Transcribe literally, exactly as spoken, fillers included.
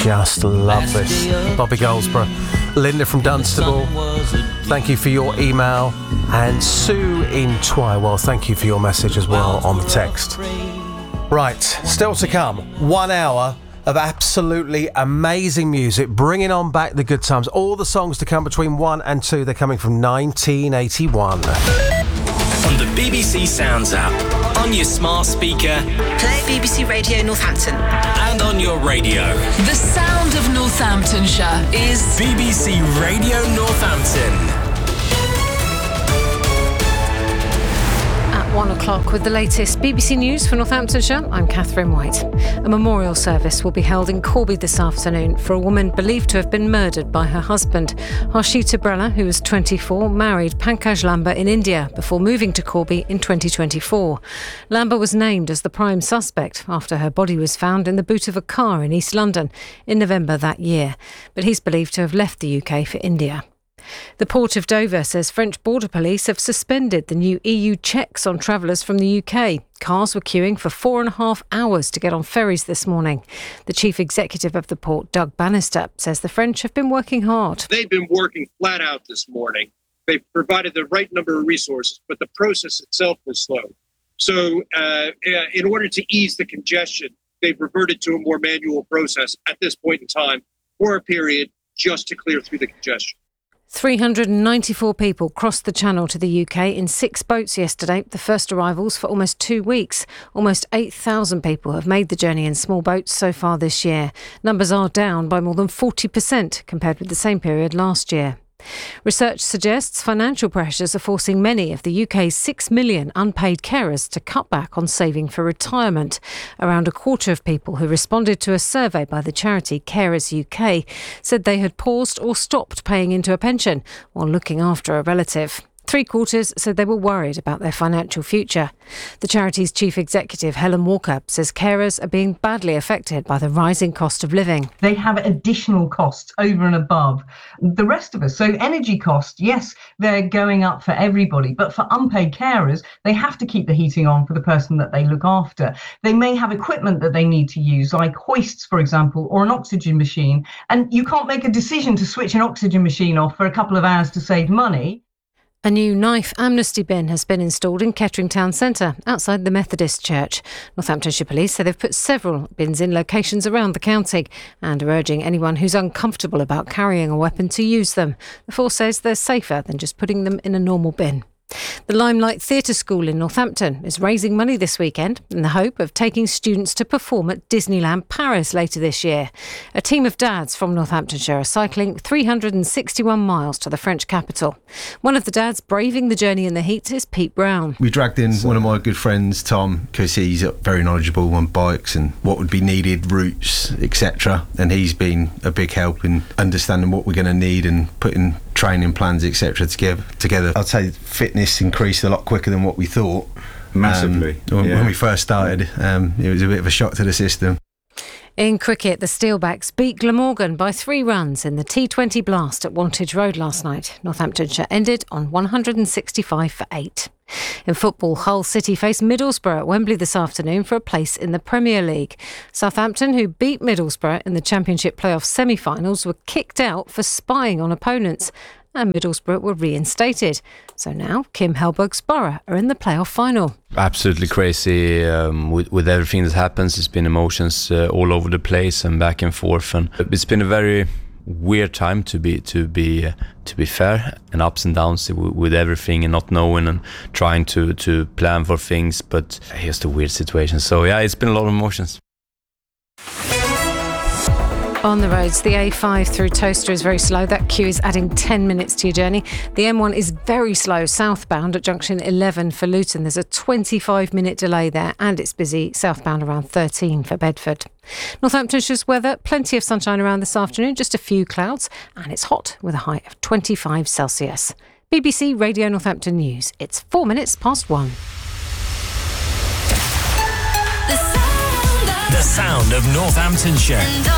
just love this. Bobby Goldsboro. Linda from Dunstable, thank you for your email. And Sue in Twywell, thank you for your message as well on the text. Right, still to come, one hour of absolutely amazing music, bringing on back the good times. All the songs to come between one and two, they're coming from nineteen eighty-one. On the B B C Sounds app, on your smart speaker, play B B C Radio Northampton, and on your radio. The sound of Northamptonshire is B B C Radio Northampton. One o'clock with the latest B B C News for Northamptonshire. I'm Catherine White. A memorial service will be held in Corby this afternoon for a woman believed to have been murdered by her husband. Harshita Brella, who was twenty-four, married Pankaj Lamba in India before moving to Corby in twenty twenty-four. Lamba was named as the prime suspect after her body was found in the boot of a car in East London in November that year, but he's believed to have left the U K for India. The Port of Dover says French border police have suspended the new E U checks on travellers from the U K. Cars were queuing for four and a half hours to get on ferries this morning. The chief executive of the port, Doug Bannister, says the French have been working hard. They've been working flat out this morning. They've provided the right number of resources, but the process itself was slow. So uh, in order to ease the congestion, they've reverted to a more manual process at this point in time for a period just to clear through the congestion. three hundred ninety-four people crossed the Channel to the U K in six boats yesterday, the first arrivals for almost two weeks. Almost eight thousand people have made the journey in small boats so far this year. Numbers are down by more than forty percent compared with the same period last year. Research suggests financial pressures are forcing many of the U K's six million unpaid carers to cut back on saving for retirement. Around a quarter of people who responded to a survey by the charity Carers U K said they had paused or stopped paying into a pension while looking after a relative. Three quarters said they were worried about their financial future. The charity's chief executive, Helen Walker, says carers are being badly affected by the rising cost of living. They have additional costs over and above the rest of us. So energy costs, yes, they're going up for everybody, but for unpaid carers, they have to keep the heating on for the person that they look after. They may have equipment that they need to use, like hoists, for example, or an oxygen machine, and you can't make a decision to switch an oxygen machine off for a couple of hours to save money. A new knife amnesty bin has been installed in Kettering Town Centre, outside the Methodist Church. Northamptonshire Police say they've put several bins in locations around the county and are urging anyone who's uncomfortable about carrying a weapon to use them. The force says they're safer than just putting them in a normal bin. The Limelight Theatre School in Northampton is raising money this weekend in the hope of taking students to perform at Disneyland Paris later this year. A team of dads from Northamptonshire are cycling three hundred sixty-one miles to the French capital. One of the dads braving the journey in the heat is Pete Brown. We dragged in one of my good friends, Tom, because he's very knowledgeable on bikes and what would be needed, routes, et cetera. And he's been a big help in understanding what we're going to need and putting training plans, et cetera, together. Together, I'd say fitness increased a lot quicker than what we thought. Massively. Um, when, yeah. when we first started, um, it was a bit of a shock to the system. In cricket, the Steelbacks beat Glamorgan by three runs in the T twenty Blast at Wantage Road last night. Northamptonshire ended on one hundred sixty-five for eight. In football, Hull City face Middlesbrough at Wembley this afternoon for a place in the Premier League. Southampton, who beat Middlesbrough in the Championship playoff semi-finals, were kicked out for spying on opponents, and Middlesbrough were reinstated. So now Kim Helberg's Borough are in the playoff final. Absolutely crazy um, with, with everything that happens. It's been emotions uh, all over the place and back and forth, and it's been a very weird time to be to be uh, to be fair, and ups and downs with, with everything and not knowing and trying to to plan for things. But here's the weird situation. So yeah, it's been a lot of emotions. On the roads, the A five through Toaster is very slow. That queue is adding ten minutes to your journey. The M one is very slow southbound at junction eleven for Luton. There's a twenty-five minute delay there, and it's busy southbound around thirteen for Bedford. Northamptonshire's weather, plenty of sunshine around this afternoon, just a few clouds, and it's hot with a high of twenty-five Celsius. B B C Radio Northampton News. It's four minutes past one. The sound of Northamptonshire.